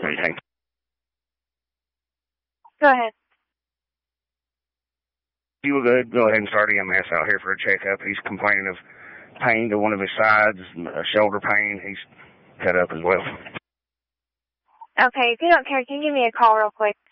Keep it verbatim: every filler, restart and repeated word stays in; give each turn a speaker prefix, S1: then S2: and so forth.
S1: Okay.
S2: Go ahead.
S1: You were good. Go ahead and start E M S out here for a checkup. He's complaining of pain to one of his sides, uh, shoulder pain. He's cut up as well.
S2: Okay, if you don't care, can you give me a call real quick?